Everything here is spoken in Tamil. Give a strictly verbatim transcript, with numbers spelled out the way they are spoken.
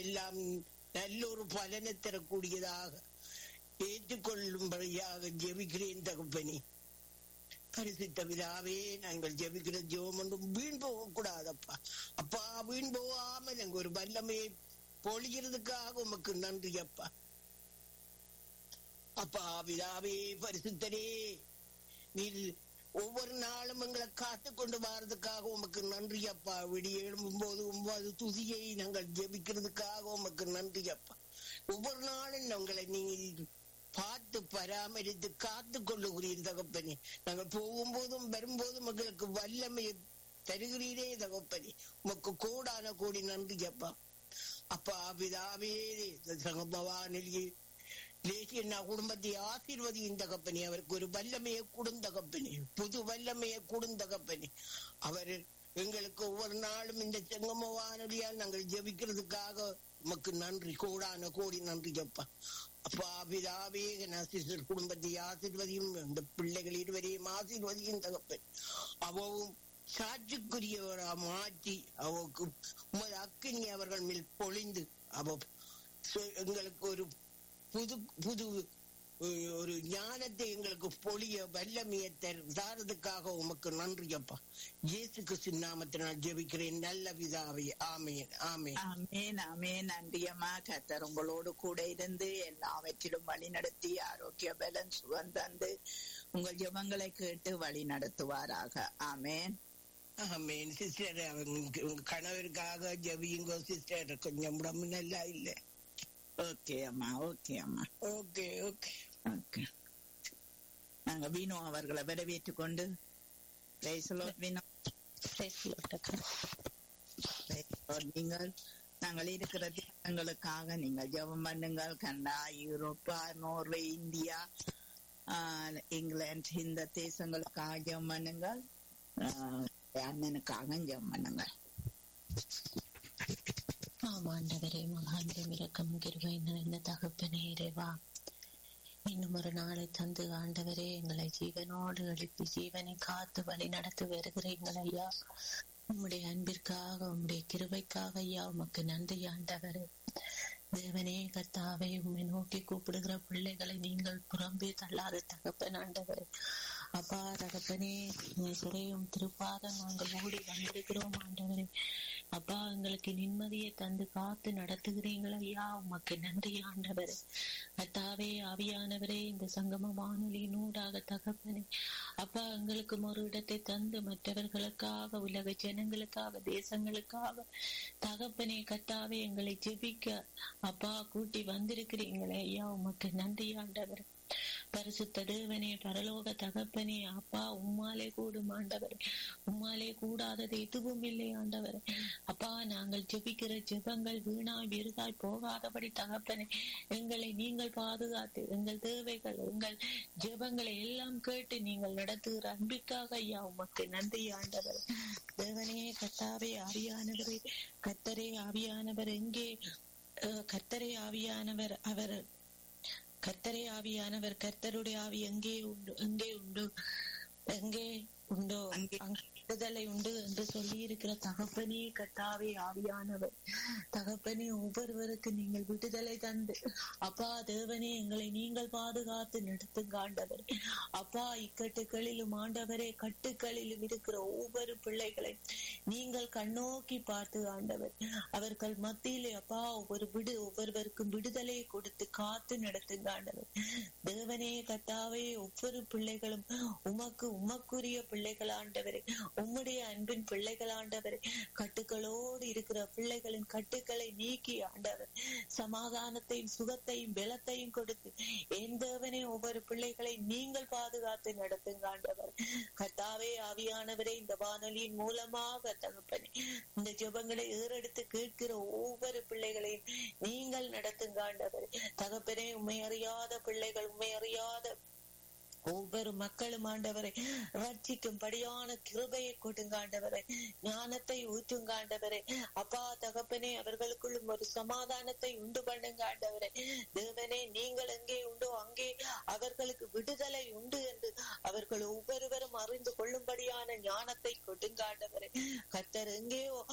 எல்லாம் நல்லொரு பலனை தரக்கூடியதாக ஏற்றுக்கொள்ளும்படியாக ஜெபிக்கிறேன் தகப்பனே. பரிசுத்த பிதாவே, நாங்கள் ஜெபிக்கிற ஜெபம் ஒன்றும் வீண் போக கூடாதப்பா. அப்பா, வீண் போகாம நாங்க ஒரு வல்லமையை பொழிகிறதுக்காக உமக்கு நன்றி அப்பா. அப்பா பிதாவே, பரிசுத்தரே, நீர் ஒவ்வொரு நாளும் எங்களை காத்து கொண்டு வர்றதுக்காக உமக்கு நன்றி அப்பா. விடிய எழும்பும் போது ஒன்பது துதியை நாங்கள் ஜெபிக்கிறதுக்காக உமக்கு நன்றி அப்பா. ஒவ்வொரு நாளும் உங்களை நீங்க பார்த்து பராமரித்து காத்து கொள்ளுகிறீர் தகப்பனே. நாங்கள் போகும்போதும் வரும்போதும் எங்களுக்கு வல்லமையை தருகிறீரே தகப்பனே. உமக்கு கோடான கோடி நன்றி அப்பா. அப்பா பிதாவே, பவானிலே தேசிய குடும்பத்தை ஆசீர்வதியின் தகப்பனே. அவருக்கு ஒரு வல்லமையை கொடுந்தகப்பனே, புது வல்லமையை கொடுந்தகப்பனே. அவர் எங்களுக்கு ஒவ்வொரு நாளும் இந்த செங்கம வானொலியால் நாங்கள் ஜெபிக்கிறதுக்காக உமக்கு நன்றி, கோடான கோடி நன்றி அப்பா. அப்பா பிதாவே, நசிசர் குடும்பத்தை ஆசீர்வதியும், இந்த பிள்ளைகள் இருவரையும் ஆசீர்வதியும் தகப்பன். அவவும் சாட்சிக்குரியவரா மாற்றி அவருக்கு உமது அக்கினி அவர்கள் மேல் பொழிந்து அவ எங்களுக்கு ஒரு புது புது ஒரு ஞானத்தை எங்களுக்கு பொழிய வல்லமையை தாரதுக்காக உமக்கு நன்றி அப்பா. இயேசு கிறிஸ்து நாமத்தினால் ஜெபிக்கிறேன் நல்ல பிதாவே. ஆமேன் ஆமேன் ஆமேன் ஆமேன். நன்றியம்மா. கர்த்தர் உங்களோடு கூட இருந்து எல்லாவற்றிலும் வழி நடத்தி ஆரோக்கிய பலன் சுகம் தந்து உங்கள் ஜெபங்களை கேட்டு வழி நடத்துவாராக. ஆமேன் ஆமேன். சிஸ்டர், உங்க கணவருக்காக ஜெபியுங்க சிஸ்டர். கொஞ்சம் உடம்பு நல்லா இல்லை. ஓகே அம்மா, ஓகே அம்மா, ஓகே ஓகே ஓகே. நாங்க வீணு அவர்களை வரவேற்றுக் கொண்டு நீங்கள் நாங்கள் இருக்கிற தேசங்களுக்காக நீங்கள் ஜெபம் பண்ணுங்கள். Canada, Europa, Norway, India, England, இந்த தேசங்களுக்காக ஜெபம் பண்ணுங்கள். அண்ணனுக்காக ஜெபம் பண்ணுங்கள். ஆமாண்டவரே, மகாந்திரம் இரக்கம் கிருபை நிறைந்த தகப்பனே இறைவா, இன்னும் ஒரு நாளை தந்து ஆண்டவரே எங்களை ஜீவனோடு எழுப்பி ஜீவனை காத்து வழி நடத்தி வருகிறீங்கள் ஐயா. உம்முடைய அன்பிற்காக உம்முடைய கிருபைக்காக ஐயா உமக்கு நன்றி ஆண்டவரே. தேவனே கர்த்தாவே, உம்மை நோக்கி கூப்பிடுகிற பிள்ளைகளை நீங்கள் புறம்பே தள்ளாத தகப்பன் ஆண்டவரே. அப்பா தகப்பனே, சிறையும் திருப்பாத நாங்கள் ஓடி வந்திருக்கிறோம் ஆண்டவரே. அப்பா, எங்களுக்கு நிம்மதியை தந்து காத்து நடத்துகிறீங்கள் ஐயா, உமக்கு நன்றி ஆண்டவரே. கர்த்தாவே, ஆவியானவரே, இந்த சங்கம வானொலியின் ஊடாக தகப்பனே அப்பா எங்களுக்கு ஒரு இடத்தை தந்து மற்றவர்களுக்காக, உலக ஜனங்களுக்காக, தேசங்களுக்காக தகப்பனே கர்த்தாவே எங்களை ஜெபிக்க அப்பா கூட்டி வந்திருக்கிறீங்களே ஐயா, உமக்கு நன்றி ஆண்டவர். பரிசுத்த தேவனே, பரலோக தகப்பனே, அப்பா உம்மாலே கூடும் ஆண்டவர், உம்மாலே கூடாதது எதுவும் இல்லை ஆண்டவர். அப்பா, நாங்கள் ஜெபிக்கிற ஜெபங்கள் வீணாய் விருதாய் போகாதபடி தகப்பனே எங்களை நீங்கள் பாதுகாத்து எங்கள் தேவைகள் எங்கள் ஜெபங்களை எல்லாம் கேட்டு நீங்கள் நடத்துகிற அன்பிற்காக ஐயா உமக்கு நன்றி ஆண்டவர். தேவனே கர்த்தாவே, ஆவியானவரே, கர்த்தரே ஆவியானவர் எங்கே? கர்த்தரே ஆவியானவர், அவர் கர்த்தரே ஆவியானவர், கர்த்தருடைய ஆவி எங்கே உண்டு எங்கே உண்டு எங்கே உண்டோ அங்கே விடுதலை உண்டு என்று சொல்லி இருக்கிற தகப்பனே கர்த்தாவே ஆவியானவர், தகப்பனே ஒவ்வொருவருக்கு நீங்கள் விடுதலை தந்து அப்பா தேவனே எங்களை நீங்கள் பாதுகாத்து நடத்துங்க ஆண்டவர். அப்பா, இக்கட்டுகளிலும் ஆண்டவரே கட்டுக்களிலும் இருக்கிற ஒவ்வொரு பிள்ளைகளை நீங்கள் கண்ணோக்கி பார்த்து ஆண்டவர் அவர்கள் மத்தியிலே அப்பா ஒவ்வொரு விடு ஒவ்வொருவருக்கும் விடுதலையை கொடுத்து காத்து நடத்துங்க ஆண்டவர். தேவனே கர்த்தாவே, ஒவ்வொரு பிள்ளைகளும் உமக்கு உமக்குரிய பிள்ளைகள் ஆண்டவரே, உம்முடைய அன்பின் பிள்ளைகள் ஆண்டவரே. கட்டுக்களோடு இருக்கிற பிள்ளைகளின் கட்டுக்களை நீக்கி ஆண்டவர் சமாதானத்தையும் சுகத்தையும் பலத்தையும் கொடுத்து என் தேவனே ஒவ்வொரு பிள்ளைகளை நீங்கள் பாதுகாத்து நடத்துங்க ஆண்டவர். கர்த்தாவே ஆவியானவரே, இந்த வானொலியின் மூலமாக தகப்பனே இந்த ஜெபங்களை ஏறெடுத்து கேட்கிற ஒவ்வொரு பிள்ளைகளையும் நீங்கள் நடத்துங்க ஆண்டவர். தகப்பனே, உண்மை அறியாத பிள்ளைகள், உண்மை அறியாத ஒவ்வொரு மக்களும் ஆண்டவரை ரட்சிக்கும்படியான கிருபையை கொடுங்க ஆண்டவரை, ஞானத்தை ஊற்றுங்க ஆண்டவரை. அப்பா தகப்பனே, அவர்களுக்குள்ளும் ஒரு சமாதானத்தை உண்டு பண்ணுங்க ஆண்டவரை. தேவனே, நீங்கள் எங்கே உண்டோ அங்கே அவர்களுக்கு விடுதலை உண்டு என்று அவர்கள் ஒவ்வொருவரும் அறிந்து கொள்ளும்படியான ஞானத்தை கொடுங்க ஆண்டவரை. கர்த்தர் எங்கேயோ